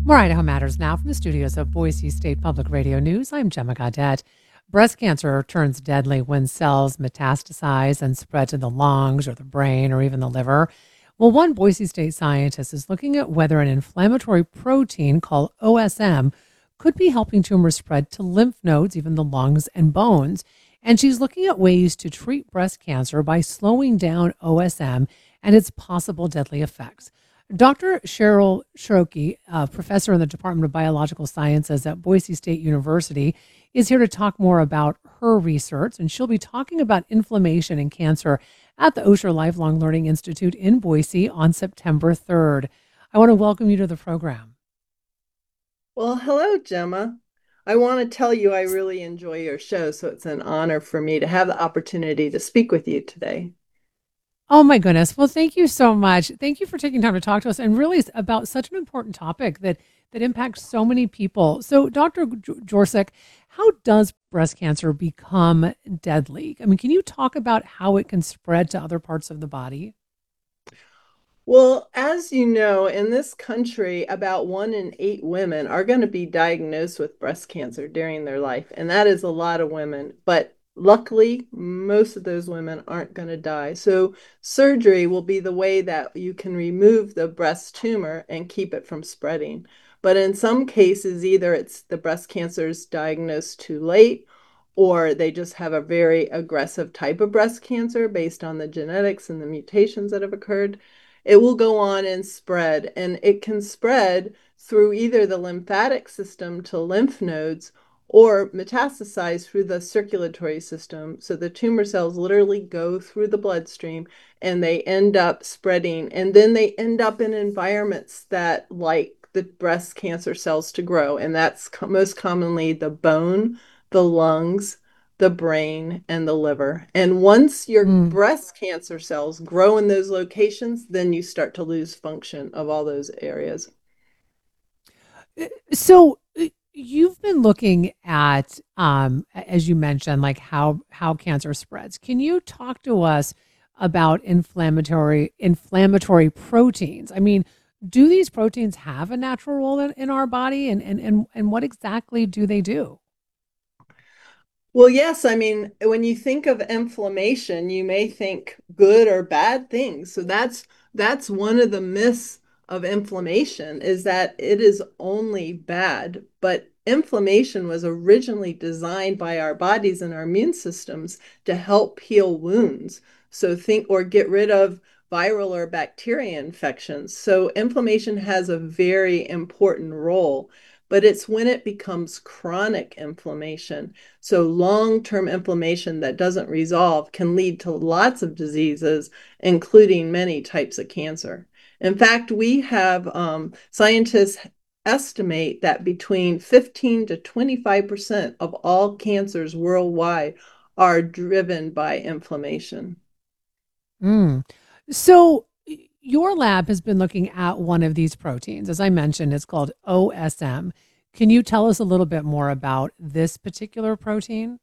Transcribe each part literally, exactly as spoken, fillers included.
More Idaho Matters now from the studios of Boise State Public Radio News. I'm Gemma Gaudette. Breast cancer turns deadly when cells metastasize and spread to the lungs or the brain or even the liver. Well, one Boise State scientist is looking at whether an inflammatory protein called O S M could be helping tumors spread to lymph nodes, even the lungs and bones. And she's looking at ways to treat breast cancer by slowing down O S M and its possible deadly effects. Doctor Cheryl Shiroki, uh, professor in the Department of Biological Sciences at Boise State University, is here to talk more about her research, and she'll be talking about inflammation and cancer at the Osher Lifelong Learning Institute in Boise on September third. I want to welcome you to the program. Well, hello, Gemma. I want to tell you I really enjoy your show, so it's an honor for me to have the opportunity to speak with you today. Oh my goodness. Well, thank you so much. Thank you for taking time to talk to us and really it's about such an important topic that that impacts so many people. So, Doctor Jorsik, how does breast cancer become deadly? I mean, can you talk about how it can spread to other parts of the body? Well, as you know, in this country, about one in eight women are going to be diagnosed with breast cancer during their life, and that is a lot of women. But luckily, most of those women aren't going to die. So, surgery will be the way that you can remove the breast tumor and keep it from spreading. But in some cases, either it's the breast cancer is diagnosed too late, or they just have a very aggressive type of breast cancer based on the genetics and the mutations that have occurred. It will go on and spread, and it can spread through either the lymphatic system to lymph nodes or metastasize through the circulatory system. So the tumor cells literally go through the bloodstream and they end up spreading, and then they end up in environments that like the breast cancer cells to grow, and that's most commonly the bone, the lungs, the brain, and the liver. And once your Mm. breast cancer cells grow in those locations, then you start to lose function of all those areas. Uh, So, uh, you've been looking at, um, a- as you mentioned, like how how cancer spreads. Can you talk to us about inflammatory inflammatory proteins? I mean, do these proteins have a natural role in, in our body, and, and and and what exactly do they do? Well, yes, I mean, when you think of inflammation, you may think good or bad things. So that's that's one of the myths of inflammation is that it is only bad, but inflammation was originally designed by our bodies and our immune systems to help heal wounds. So think or get rid of viral or bacteria infections. So inflammation has a very important role, but it's when it becomes chronic inflammation, so long-term inflammation that doesn't resolve can lead to lots of diseases, including many types of cancer. In fact, we have um, scientists estimate that between fifteen to twenty-five percent of all cancers worldwide are driven by inflammation. Mm. So, y- your lab has been looking at one of these proteins. As I mentioned, it's called O S M. Can you tell us a little bit more about this particular protein?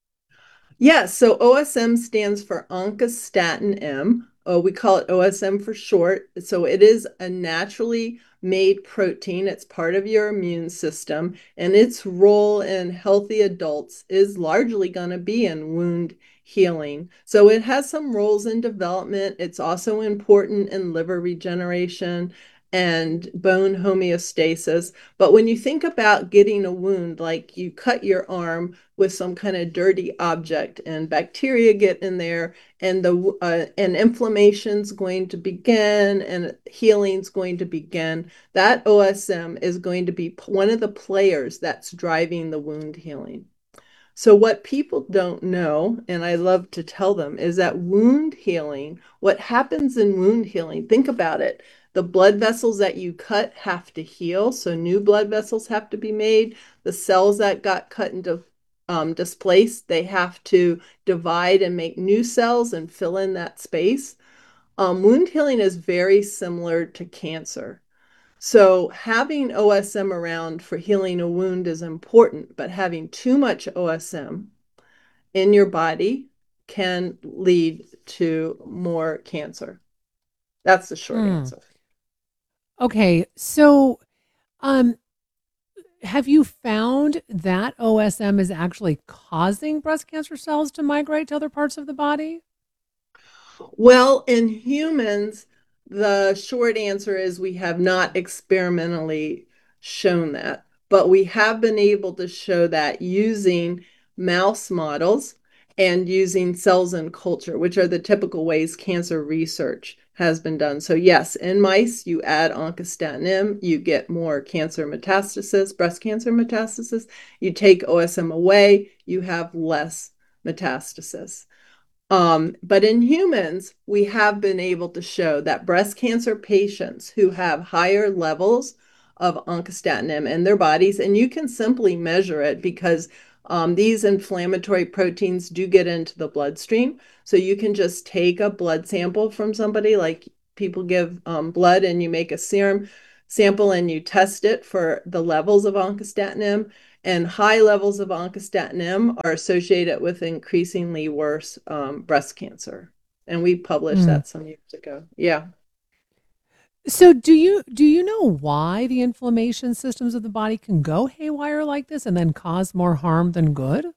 Yeah, so O S M stands for oncostatin M. Oh, we call it O S M for short. So it is a naturally made protein. It's part of your immune system, and its role in healthy adults is largely going to be in wound healing. So it has some roles in development. It's also important in liver regeneration and bone homeostasis. But when you think about getting a wound, like you cut your arm with some kind of dirty object and bacteria get in there, and the uh, and inflammation's going to begin and healing's going to begin. That O S M is going to be one of the players that's driving the wound healing. So, what people don't know, and I love to tell them, is that wound healing, what happens in wound healing, think about it. The blood vessels that you cut have to heal, so new blood vessels have to be made. The cells that got cut and um, displaced, they have to divide and make new cells and fill in that space. Um, wound healing is very similar to cancer. So having O S M around for healing a wound is important, but having too much O S M in your body can lead to more cancer. That's the short Mm. answer. Okay, so Um, have you found that O S M is actually causing breast cancer cells to migrate to other parts of the body? Well, in humans, the short answer is we have not experimentally shown that, but we have been able to show that using mouse models and using cells in culture, which are the typical ways cancer research has been done. So, yes, in mice, you add oncostatin M, you get more cancer metastasis, breast cancer metastasis. You take O S M away, you have less metastasis. Um, but in humans, we have been able to show that breast cancer patients who have higher levels of oncostatin M in their bodies, and you can simply measure it because um, these inflammatory proteins do get into the bloodstream. So you can just take a blood sample from somebody, like people give um, blood, and you make a serum sample and you test it for the levels of oncostatin M, and high levels of oncostatin M are associated with increasingly worse um, breast cancer. And we published Mm. that some years ago. Yeah. So do you do you know why the inflammation systems of the body can go haywire like this and then cause more harm than good?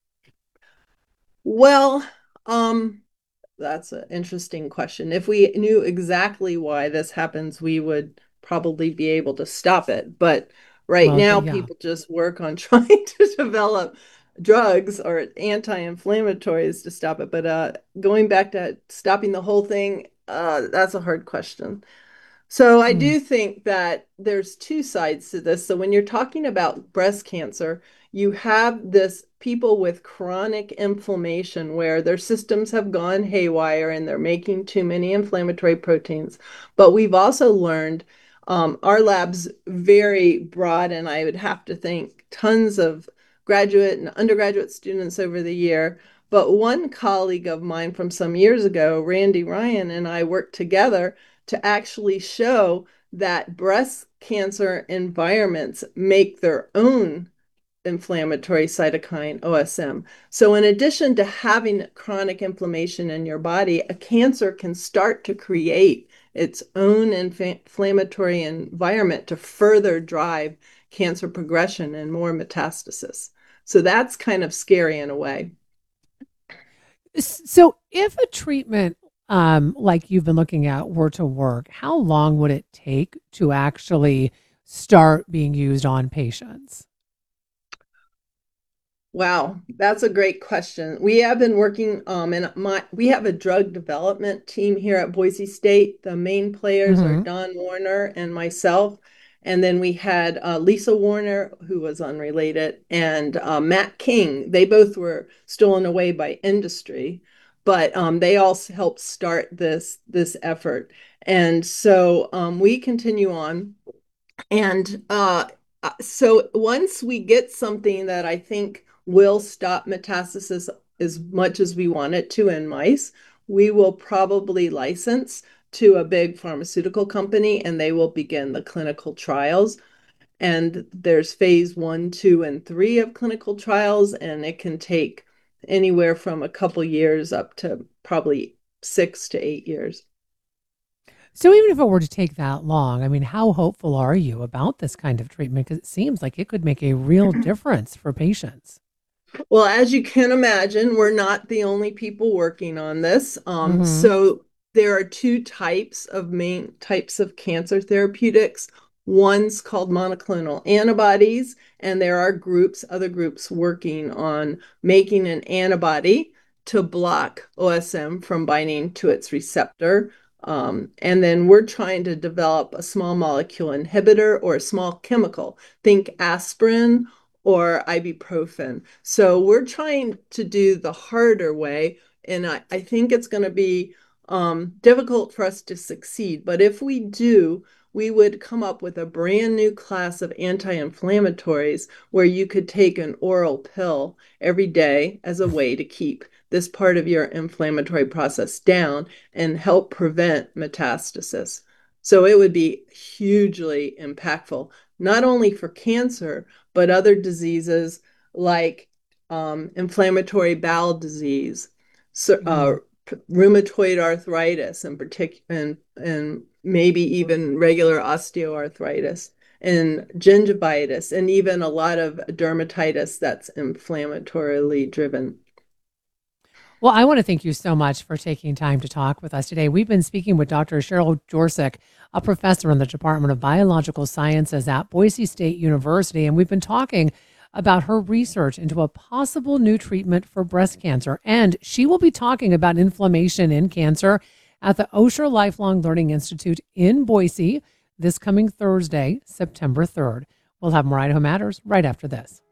Well, um, that's an interesting question. If we knew exactly why this happens, we would probably be able to stop it. But right Well, now, yeah. people just work on trying to develop drugs or anti-inflammatories to stop it. But uh, going back to stopping the whole thing, uh, that's a hard question. So I Mm. do think that there's two sides to this. So when you're talking about breast cancer, you have this people with chronic inflammation where their systems have gone haywire and they're making too many inflammatory proteins. But we've also learned um, our lab's very broad, and I would have to thank tons of graduate and undergraduate students over the year. But one colleague of mine from some years ago, Randy Ryan, and I worked together to actually show that breast cancer environments make their own inflammatory cytokine, O S M. So, in addition to having chronic inflammation in your body, a cancer can start to create its own inflammatory environment to further drive cancer progression and more metastasis. So, that's kind of scary in a way. So if a treatment um, like you've been looking at were to work, how long would it take to actually start being used on patients? Wow, that's a great question. We have been working, um, and my we have a drug development team here at Boise State. The main players are Hmm. Don Warner and myself, and then we had uh, Lisa Warner, who was unrelated, and uh, Matt King. They both were stolen away by industry, but um, they all helped start this this effort. And so um, we continue on. And uh, uh, so once we get something that I think will stop metastasis as much as we want it to in mice, we will probably license to a big pharmaceutical company and they will begin the clinical trials. And there's phase one, two, and three of clinical trials, and it can take anywhere from a couple years up to probably six to eight years. So even if it were to take that long, I mean, how hopeful are you about this kind of treatment? Because it seems like it could make a real difference for patients. Well, as you can imagine, we're not the only people working on this. Um, Hmm. so there are two types of main types of cancer therapeutics. One's called monoclonal antibodies, and there are groups, other groups working on making an antibody to block O S M from binding to its receptor. Um, and then we're trying to develop a small molecule inhibitor or a small chemical. Think aspirin or ibuprofen. So we're trying to do the harder way. And I, I think it's going to be um, difficult for us to succeed. But if we do, we would come up with a brand new class of anti-inflammatories where you could take an oral pill every day as a way to keep this part of your inflammatory process down and help prevent metastasis. So it would be hugely impactful, not only for cancer, but other diseases like um, inflammatory bowel disease, so, uh, Hmm. rheumatoid arthritis in particular, and, and maybe even regular osteoarthritis. and gingivitis, and even a lot of dermatitis that's inflammatorily driven. Well, I want to thank you so much for taking time to talk with us today. We've been speaking with Doctor Cheryl Jorsic, a professor in the Department of Biological Sciences at Boise State University, and we've been talking about her research into a possible new treatment for breast cancer. And she will be talking about inflammation in cancer at the Osher Lifelong Learning Institute in Boise this coming Thursday, September third. We'll have more Idaho Matters right after this.